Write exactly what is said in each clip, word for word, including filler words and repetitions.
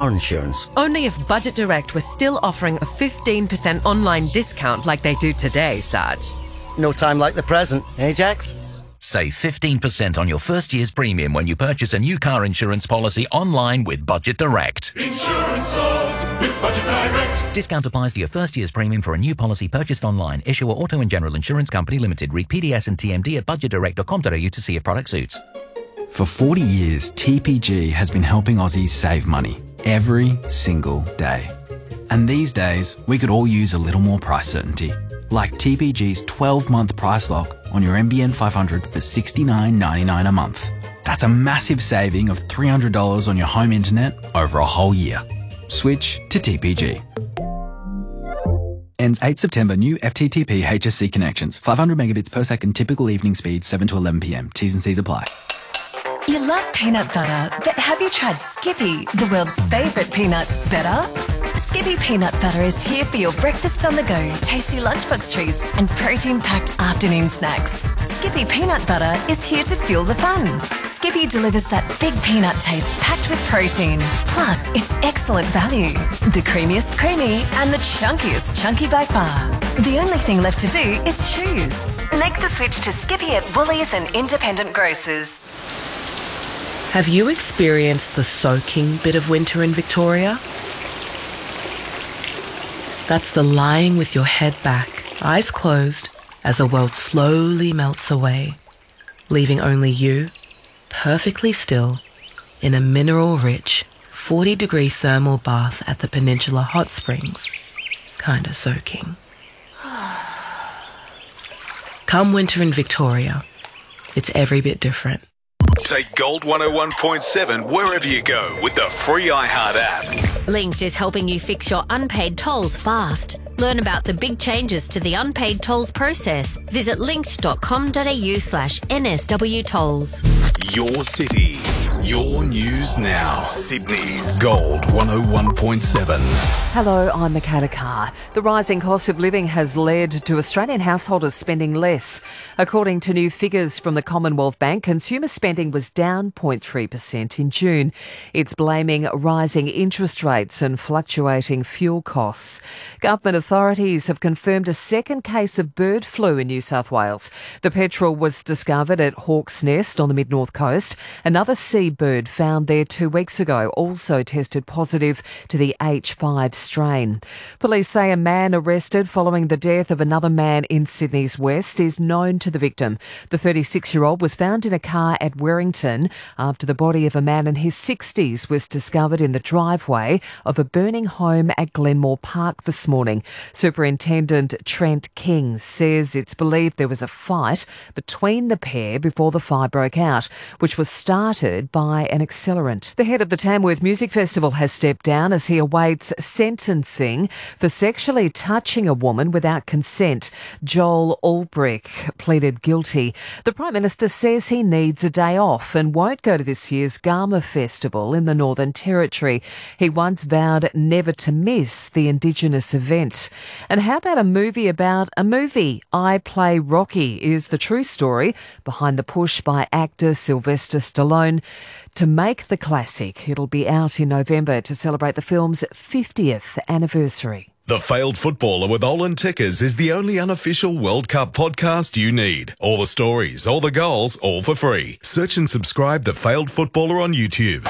car insurance. Only if Budget Direct was still offering a fifteen percent online discount like they do today, Sarge. No time like the present, eh, Jax? Save fifteen percent on your first year's premium when you purchase a new car insurance policy online with Budget Direct. Insurance solved with Budget Direct. Discount applies to your first year's premium for a new policy purchased online. Issuer Auto and General Insurance Company Limited. Read P D S and T M D at budget direct dot com dot a u to see if product suits. For forty years, T P G has been helping Aussies save money every single day. And these days, we could all use a little more price certainty. Like T P G's twelve-month price lock on your M B N five hundred for sixty-nine ninety-nine a month. That's a massive saving of three hundred dollars on your home internet over a whole year. Switch to T P G. Ends eighth September. New F T T P H S C connections. five hundred megabits per second. Typical evening speed seven to eleven p m. T's and C's apply. You love peanut butter, but have you tried Skippy, the world's favourite peanut better? Skippy Peanut Butter is here for your breakfast on the go, tasty lunchbox treats and protein-packed afternoon snacks. Skippy Peanut Butter is here to fuel the fun. Skippy delivers that big peanut taste packed with protein. Plus, it's excellent value. The creamiest creamy and the chunkiest chunky by far. The only thing left to do is choose. Make the switch to Skippy at Woolies and independent grocers. Have you experienced the soaking bit of winter in Victoria? That's the lying with your head back, eyes closed, as the world slowly melts away, leaving only you, perfectly still, in a mineral-rich, forty-degree thermal bath at the Peninsula Hot Springs, kinda soaking. Come winter in Victoria, it's every bit different. Take Gold one oh one point seven wherever you go with the free iHeart app. Linked is helping you fix your unpaid tolls fast. Learn about the big changes to the unpaid tolls process. Visit linked dot com dot a u slash N S W tolls. Your city, your news now. Sydney's Gold one oh one point seven. Hello, I'm Michaela Carr. The rising cost of living has led to Australian householders spending less. According to new figures from the Commonwealth Bank, consumer spending was down zero point three percent in June. It's blaming rising interest rates and fluctuating fuel costs. Government authorities have confirmed a second case of bird flu in New South Wales. The petrel was discovered at Hawk's Nest on the mid-north coast. Another seabird found there two weeks ago also tested positive to the H five strain. Police say a man arrested following the death of another man in Sydney's west is known to the victim. The thirty-six-year-old was found in a car at Werrington after the body of a man in his sixties was discovered in the driveway of a burning home at Glenmore Park this morning. Superintendent Trent King says it's believed there was a fight between the pair before the fire broke out, which was started by an accelerant. The head of the Tamworth Music Festival has stepped down as he awaits sentencing for sexually touching a woman without consent. Joel Ulbrich pleaded guilty. The Prime Minister says he needs a day off and won't go to this year's Garma Festival in the Northern Territory. He once vowed never to miss the Indigenous event. And how about a movie about a movie? I Play Rocky is the true story behind the push by actor Sylvester Stallone to make the classic. It'll be out in November to celebrate the film's fiftieth anniversary. The Failed Footballer with Olin Tickers is the only unofficial World Cup podcast you need. All the stories, all the goals, all for free. Search and subscribe The Failed Footballer on YouTube.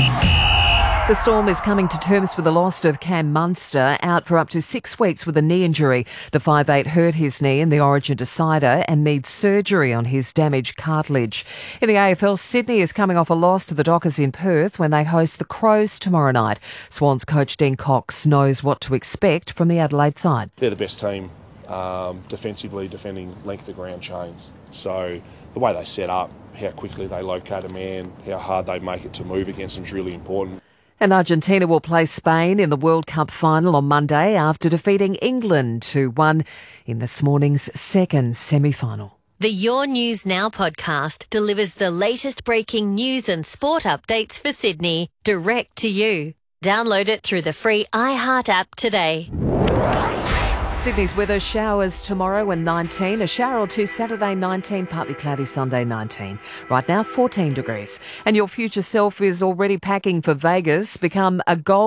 The Storm is coming to terms with the loss of Cam Munster, out for up to six weeks with a knee injury. The five foot eight hurt his knee in the Origin decider and needs surgery on his damaged cartilage. In the A F L, Sydney is coming off a loss to the Dockers in Perth when they host the Crows tomorrow night. Swans coach Dean Cox knows what to expect from the Adelaide side. They're the best team um, defensively, defending length of ground chains. So the way they set up, how quickly they locate a man, how hard they make it to move against them is really important. And Argentina will play Spain in the World Cup final on Monday after defeating England two one in this morning's second semi-final. The Your News Now podcast delivers the latest breaking news and sport updates for Sydney direct to you. Download it through the free iHeart app today. Sydney's weather: showers tomorrow and nineteen, a shower or two Saturday nineteen, partly cloudy Sunday nineteen. Right now fourteen degrees. And your future self is already packing for Vegas. Become a gold